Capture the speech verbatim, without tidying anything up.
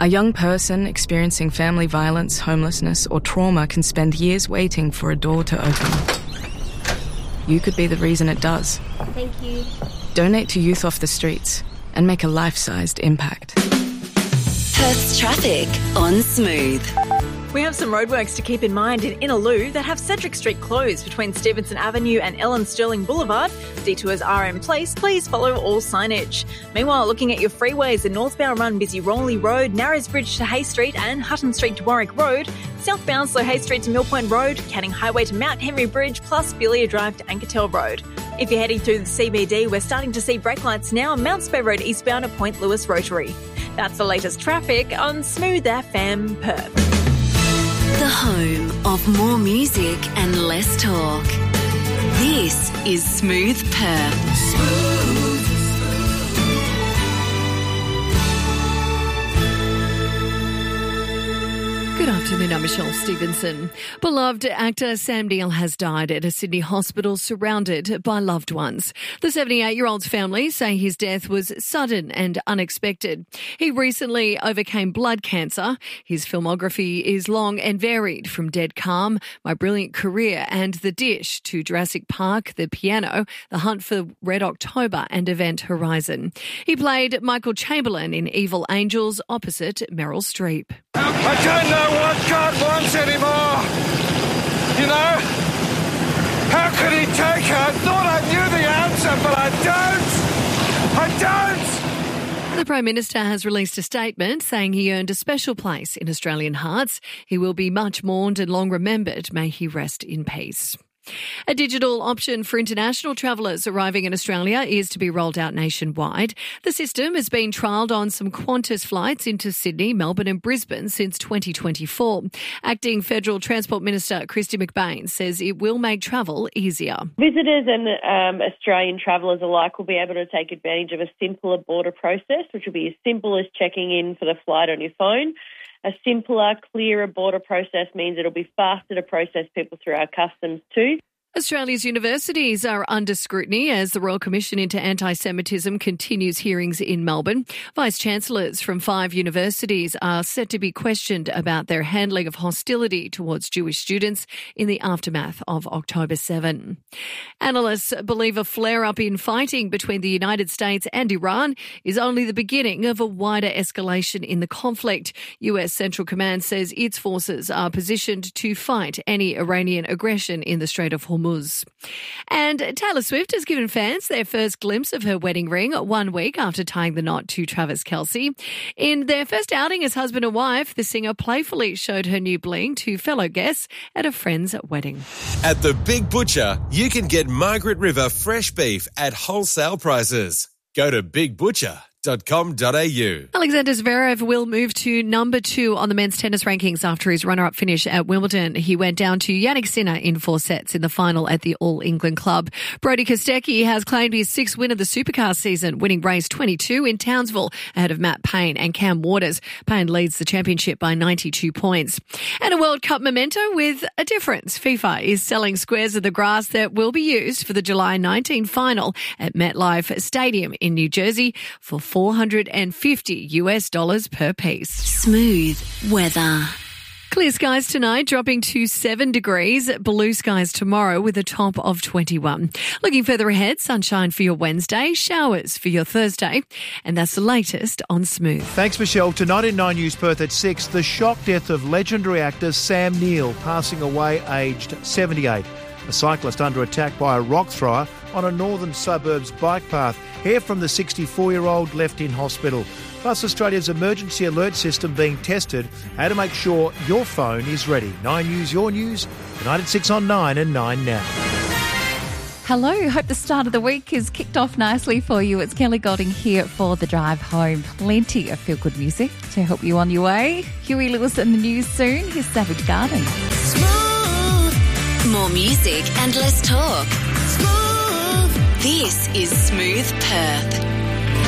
A young person experiencing family violence, homelessness, or trauma can spend years waiting for a door to open. You could be the reason it does. Thank you. Donate to Youth Off the Streets and make a life-sized impact. Perth's traffic on Smooth. We have some roadworks to keep in mind in Innaloo that have Cedric Street closed between Stevenson Avenue and Ellen Sterling Boulevard. Detours are in place. Please follow all signage. Meanwhile, looking at your freeways, the northbound run busy Rolney Road, Narrows Bridge to Hay Street and Hutton Street to Warwick Road. Southbound slow Hay Street to Mill Point Road, Canning Highway to Mount Henry Bridge, plus Billia Drive to Ankertel Road. If you're heading through the C B D, we're starting to see brake lights now on Mount Spey Road eastbound at Point Lewis Rotary. That's the latest traffic on Smooth F M Perth. The home of more music and less talk. This is Smooth Perth. Smooth. Good afternoon, I'm Michelle Stevenson. Beloved actor Sam Neill has died at a Sydney hospital surrounded by loved ones. The seventy-eight-year-old's family say his death was sudden and unexpected. He recently overcame blood cancer. His filmography is long and varied, from Dead Calm, My Brilliant Career and The Dish to Jurassic Park, The Piano, The Hunt for Red October and Event Horizon. He played Michael Chamberlain in Evil Angels opposite Meryl Streep. I don't know what God wants anymore. You know? How could he take her? I thought I knew the answer, but I don't. I don't. The Prime Minister has released a statement saying he earned a special place in Australian hearts. He will be much mourned and long remembered. May he rest in peace. A digital option for international travellers arriving in Australia is to be rolled out nationwide. The system has been trialled on some Qantas flights into Sydney, Melbourne and Brisbane since twenty twenty-four. Acting Federal Transport Minister Kristy McBain says it will make travel easier. Visitors and um, Australian travellers alike will be able to take advantage of a simpler border process, which will be as simple as checking in for the flight on your phone. A simpler, clearer border process means it'll be faster to process people through our customs too. Australia's universities are under scrutiny as the Royal Commission into Anti-Semitism continues hearings in Melbourne. Vice-Chancellors from five universities are set to be questioned about their handling of hostility towards Jewish students in the aftermath of October seventh. Analysts believe a flare-up in fighting between the United States and Iran is only the beginning of a wider escalation in the conflict. U S Central Command says its forces are positioned to fight any Iranian aggression in the Strait of Hormuz. And Taylor Swift has given fans their first glimpse of her wedding ring one week after tying the knot to Travis Kelce. In their first outing as husband and wife, the singer playfully showed her new bling to fellow guests at a friend's wedding. At the Big Butcher, you can get Margaret River fresh beef at wholesale prices. Go to big butcher dot com dot a u. Alexander Zverev will move to number two on the men's tennis rankings after his runner-up finish at Wimbledon. He went down to Jannik Sinner in four sets in the final at the All England Club. Brodie Kostecki has claimed his sixth win of the Supercar season, winning race twenty-two in Townsville ahead of Matt Payne and Cam Waters. Payne leads the championship by ninety-two points. And a World Cup memento with a difference. FIFA is selling squares of the grass that will be used for the July nineteenth final at MetLife Stadium in New Jersey for four hundred fifty US dollars per piece. Smooth weather. Clear skies tonight, dropping to seven degrees. Blue skies tomorrow with a top of twenty-one. Looking further ahead, sunshine for your Wednesday, showers for your Thursday. And that's the latest on Smooth. Thanks, Michelle. Tonight in Nine News Perth at six, the shock death of legendary actor Sam Neill, passing away aged seventy-eight. A cyclist under attack by a rock thrower on a northern suburbs bike path. Hair from the sixty-four-year-old left in hospital. Plus Australia's emergency alert system being tested. How to make sure your phone is ready. Nine News, your news. Tonight at six on Nine and Nine Now. Hello, hope the start of the week is kicked off nicely for you. It's Kelly Golding here for The Drive Home. Plenty of feel-good music to help you on your way. Huey Lewis in the news soon. Here's Savage Garden. Smooth. More music and less talk. Smooth. This is Smooth Perth.